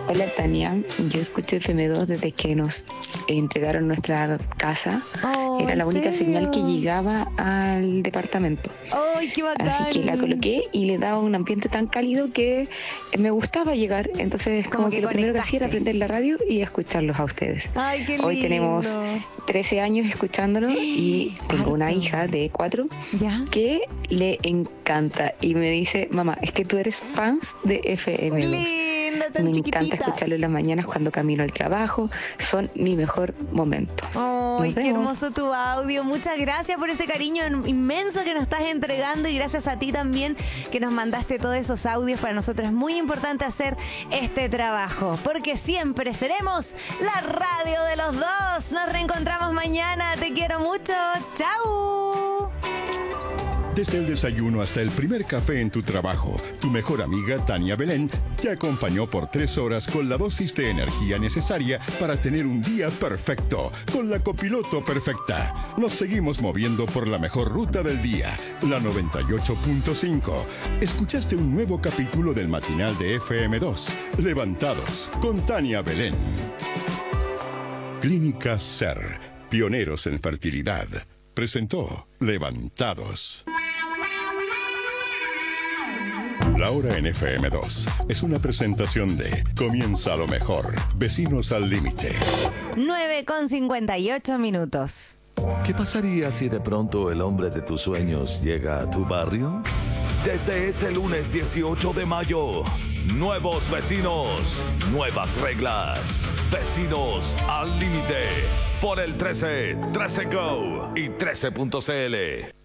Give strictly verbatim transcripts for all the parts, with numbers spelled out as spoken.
Hola Tania, yo escucho F M dos desde que nos entregaron nuestra casa. Oh, Era la única serio? señal que llegaba al departamento. ¡Ay, qué bacán! Así que la coloqué y le daba un ambiente tan cálido que me gustaba llegar. Entonces como, Como que, que lo primero que hacía era conectaste. prender la radio y escucharlos a ustedes. ¡Ay, qué lindo! Hoy tenemos trece años escuchándolo y tengo una Harto. hija de cuatro ¿Ya? que le encanta y me dice, mamá, es que tú eres fans de F M dos. Linda, tan Me chiquitita. encanta escucharlo en las mañanas cuando camino al trabajo. Son mi mejor momento. ¡Ay, Nos qué vemos. hermoso tu audio! Muchas gracias por ese cariño inmenso que nos estás entregando y gracias a ti también que nos mandaste todos esos audios. Para nosotros es muy importante hacer este trabajo porque siempre seremos la radio de los dos. Nos reencontramos mañana. Te quiero mucho. ¡Chao! Desde el desayuno hasta el primer café en tu trabajo, tu mejor amiga Tania Belén te acompañó por tres horas con la dosis de energía necesaria para tener un día perfecto, con la copiloto perfecta. Nos seguimos moviendo por la mejor ruta del día, la noventa y ocho punto cinco. Escuchaste un nuevo capítulo del matinal de F M dos, Levantados, con Tania Belén. Clínica Ser, pioneros en fertilidad, presentó Levantados. La hora en F M dos es una presentación de Comienza lo mejor, vecinos al límite. nueve con cincuenta y ocho minutos. ¿Qué pasaría si de pronto el hombre de tus sueños llega a tu barrio? Desde este lunes dieciocho de mayo, nuevos vecinos, nuevas reglas. Vecinos al límite por el trece, trece Go y trece punto c l.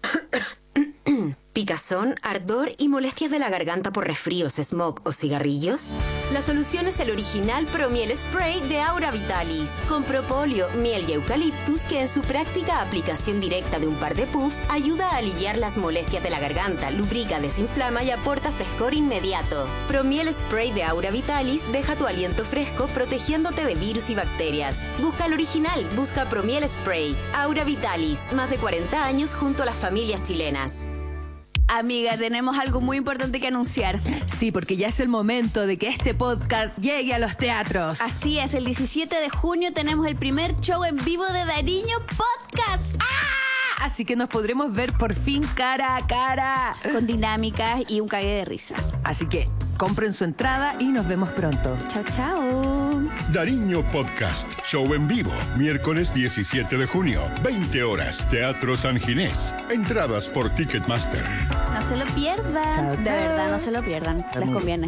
¿Picazón, ardor y molestias de la garganta por resfríos, smog o cigarrillos? La solución es el original Promiel Spray de Aura Vitalis, con propóleo, miel y eucaliptus que en su práctica aplicación directa de un par de puff ayuda a aliviar las molestias de la garganta, lubrica, desinflama y aporta frescor inmediato. Promiel Spray de Aura Vitalis deja tu aliento fresco protegiéndote de virus y bacterias. Busca el original, busca Promiel Spray. Aura Vitalis, más de cuarenta años junto a las familias chilenas. Amiga, tenemos algo muy importante que anunciar. Sí, porque ya es el momento de que este podcast llegue a los teatros. Así es, el diecisiete de junio tenemos el primer show en vivo de Dariño Podcast. ¡Ah! Así que nos podremos ver por fin cara a cara. Con dinámicas y un cague de risa. Así que compren su entrada y nos vemos pronto. Chao, chao. Dariño Podcast, show en vivo, miércoles diecisiete de junio, veinte horas, Teatro San Ginés. Entradas por Ticketmaster. No se lo pierdan. Chao, De chao. verdad, no se lo pierdan. Les conviene.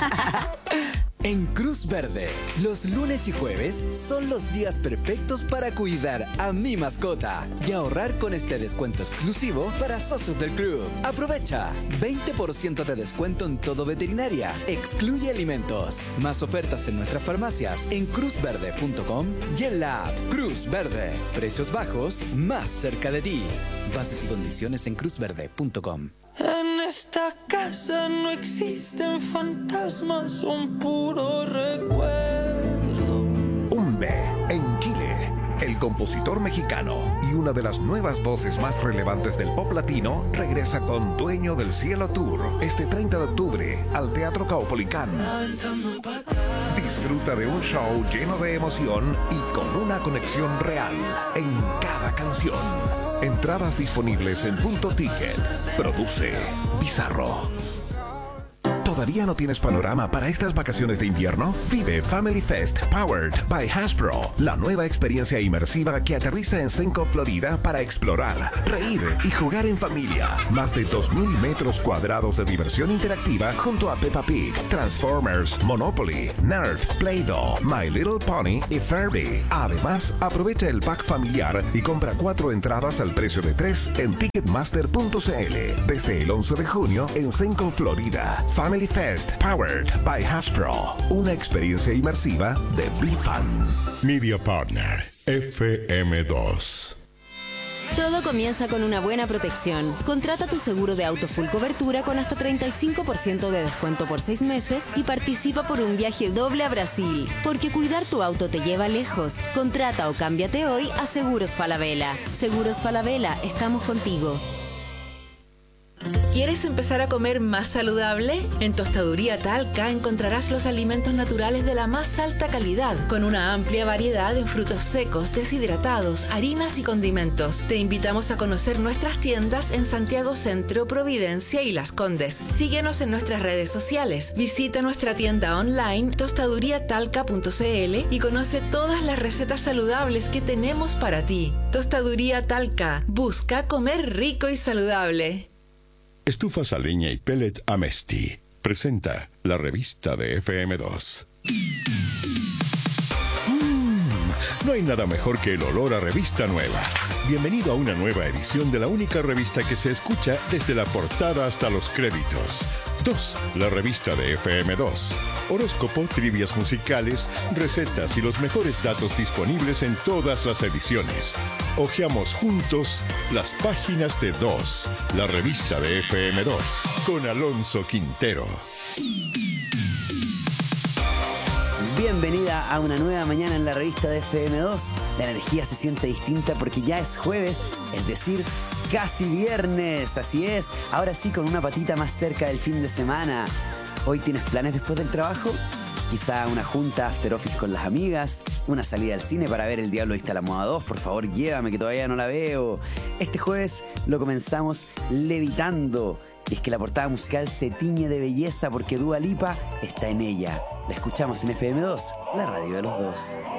En Cruz Verde, los lunes y jueves son los días perfectos para cuidar a mi mascota y ahorrar con este descuento exclusivo para socios del club. Aprovecha veinte por ciento de descuento en todo veterinaria, excluye alimentos. Más ofertas en nuestras farmacias en cruz verde punto com y en la app Cruz Verde. Precios bajos más cerca de ti. Bases y condiciones en cruz verde punto com. En esta casa no existen fantasmas, son puro recuerdo. Umbe, en Chile, el compositor mexicano y una de las nuevas voces más relevantes del pop latino regresa con Dueño del Cielo Tour este treinta de octubre al Teatro Caupolicán. Disfruta de un show lleno de emoción y con una conexión real en cada canción. Entradas disponibles en Punto Ticket. Produce Bizarro. ¿Todavía no tienes panorama para estas vacaciones de invierno? Vive Family Fest Powered by Hasbro, la nueva experiencia inmersiva que aterriza en Senco, Florida para explorar, reír y jugar en familia. Más de dos mil metros cuadrados de diversión interactiva junto a Peppa Pig, Transformers, Monopoly, Nerf, Play-Doh, My Little Pony y Furby. Además, aprovecha el pack familiar y compra cuatro entradas al precio de tres en ticketmaster punto c l desde el once de junio en Senco, Florida. Family Fest Powered by Hasbro, una experiencia inmersiva de BeFun. Media Partner, F M dos. Todo comienza con una buena protección. Contrata tu seguro de auto full cobertura con hasta treinta y cinco por ciento de descuento por seis meses y participa por un viaje doble a Brasil. Porque cuidar tu auto te lleva lejos. Contrata o cámbiate hoy a Seguros Falabella. Seguros Falabella, estamos contigo. ¿Quieres empezar a comer más saludable? En Tostaduría Talca encontrarás los alimentos naturales de la más alta calidad, con una amplia variedad en frutos secos, deshidratados, harinas y condimentos. Te invitamos a conocer nuestras tiendas en Santiago Centro, Providencia y Las Condes. Síguenos en nuestras redes sociales. Visita nuestra tienda online tostaduría talca punto c l y conoce todas las recetas saludables que tenemos para ti. Tostaduría Talca. Busca comer rico y saludable. Estufas a leña y pellet Amesti presenta la revista de F M dos. Mm, no hay nada mejor que el olor a revista nueva. Bienvenido a una nueva edición de la única revista que se escucha desde la portada hasta los créditos. dos. La revista de F M dos. Horóscopo, trivias musicales, recetas y los mejores datos disponibles en todas las ediciones. Hojeamos juntos las páginas de dos. La revista de F M dos. Con Alonso Quintero. Bienvenida a una nueva mañana en la revista de F M dos. La energía se siente distinta porque ya es jueves, es decir, casi viernes. Así es, ahora sí con una patita más cerca del fin de semana. ¿Hoy tienes planes después del trabajo? Quizá una junta after office con las amigas, una salida al cine para ver El Diablo Viste a la Moda dos. Por favor, llévame que todavía no la veo. Este jueves lo comenzamos levitando. Y es que la portada musical se tiñe de belleza porque Dua Lipa está en ella. La escuchamos en F M dos, la radio de los dos.